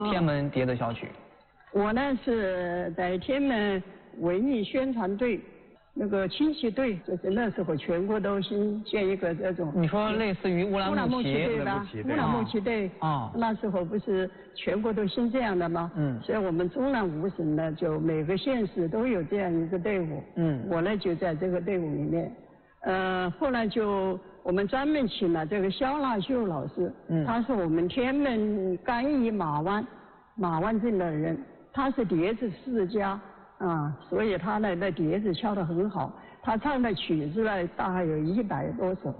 天门蝶子小曲？ 我呢是在天门文艺宣传队。那个轻骑队，就是那时候全国都新建一个这种。 你说类似于乌兰牧骑队吧？乌兰牧骑队啊，那时候不是全国都兴这样的吗？所以我们中南5省呢，就每个县市都有这样一个队伍。我呢就在这个队伍里面。后来就我们专门请了这个肖纳秀老师，他是我们天门甘邑马湾镇的人，他是蝶子世家。所以他呢，那碟子敲得很好，他唱的曲子呢，大概有100多首，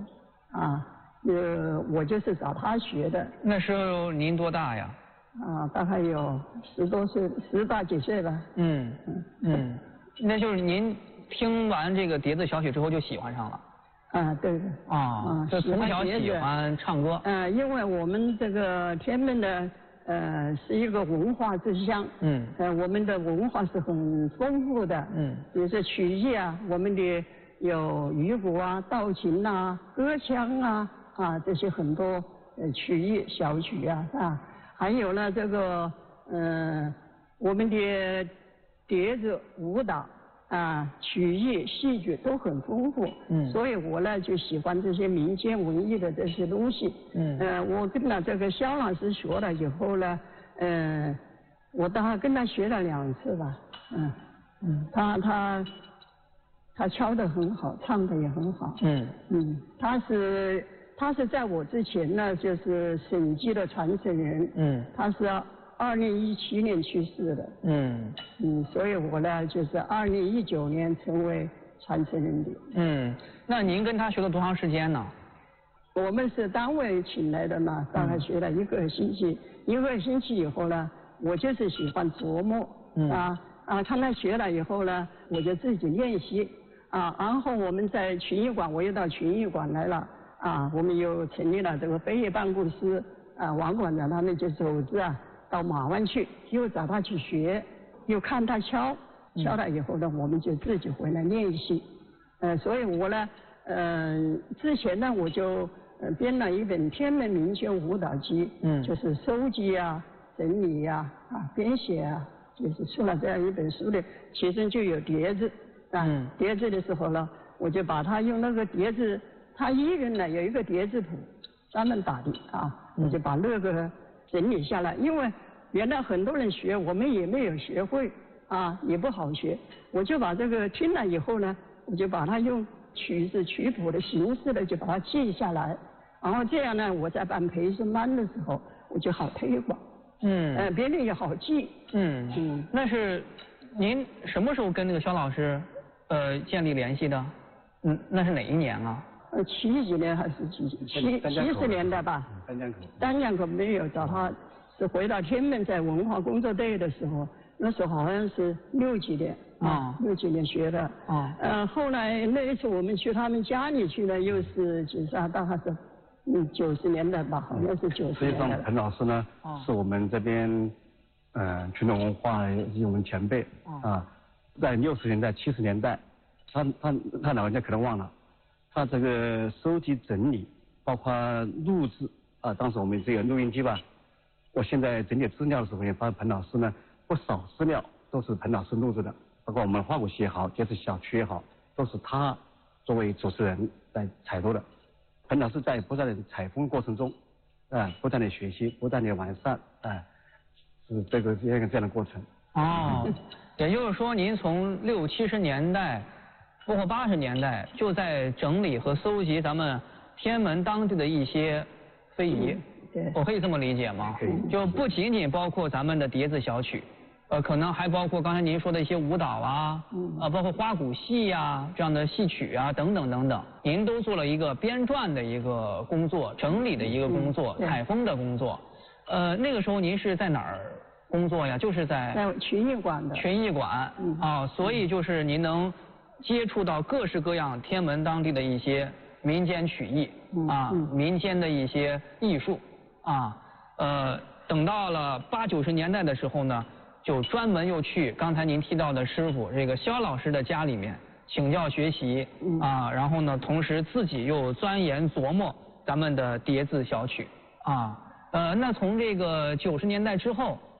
我就是找他学的。 那时候您多大呀？ 大概有10多岁，10大几岁吧。 那就是您听完这个碟子小曲之后就喜欢上了。 对的。 就从小喜欢唱歌。 因为我们这个天门的。是一个文化之乡。我们的文化是很丰富的。比如说曲艺啊，我们的有鱼鼓啊、道琴啊、歌腔啊，这些很多曲艺小曲啊，还有呢这个我们的碟子舞蹈曲艺戏剧都很丰富。所以我呢就喜欢这些民间文艺的这些东西。我跟了这个肖老师学了以后呢，我大概跟他学了2次吧。他敲得很好，唱得也很好。他是在我之前呢，就是审计的传承人。他是2017年去世的。所以我呢就是2019年成为传承人的。 那您跟他学了多长时间呢？ 我们是单位请来的嘛，大概学了1个星期。1个星期以后呢，我就是喜欢琢磨。看他学了以后呢，我就自己练习。然后我们在群艺馆，我又到群艺馆来了。我们又成立了这个飞跃办公室。王馆长他们就组织到马湾去，又找他去学，又看他敲了以后呢，我们就自己回来练习。所以我呢，之前呢我就编了一本《天门民间舞蹈集》，就是收集整理编写就是出了这样一本书的，其中就有碟子。碟子的时候呢，我就把它用那个碟子，他一人呢有一个碟子谱，专门打的我就把那个整理下来，因为原来很多人学，我们也没有学会也不好学，我就把这个听了以后呢，我就把它用曲子曲谱的形式呢，就把它记下来，然后这样呢，我在办培训班的时候，我就好推广，别人也好记。 那是您什么时候跟那个肖老师建立联系的？那是哪一年啊 ？70几年还是70年代吧。丹江口没有找他，是回到天门在文化工作队的时候，那时候好像是60几年，60几年学的。后来那一次我们去他们家里去了，又是大概是90年代吧，好像是90年代。 实际上彭老师呢，是我们这边群众文化我们前辈在60年代、70年代，他老人家可能忘了。他这个收集整理，包括录制当时我们这个录音机吧，我现在整理资料的时候也发现彭老师呢不少资料都是彭老师录制的，包括我们花鼓戏也好，就是小曲也好，都是他作为主持人来采录的。彭老师在不断的采风过程中，不断的学习，不断的完善，是这样的过程。 也就是说，您从60、70年代。包括80年代就在整理和搜集咱们天门当地的一些非遗，我可以这么理解吗？就不仅仅包括咱们的碟子小曲，可能还包括刚才您说的一些舞蹈包括花鼓戏这样的戏曲等等等等，您都做了一个编撰的一个工作，整理的一个工作，采风的工作。那个时候您是在哪儿工作呀？就是在群艺馆的。 群艺馆所以就是您能接触到各式各样天门当地的一些民间曲艺民间的一些艺术等到了80、90年代的时候呢，就专门又去刚才您提到的师傅这个肖老师的家里面请教学习然后呢，同时自己又钻研琢磨咱们的碟子小曲那从这个90年代之后，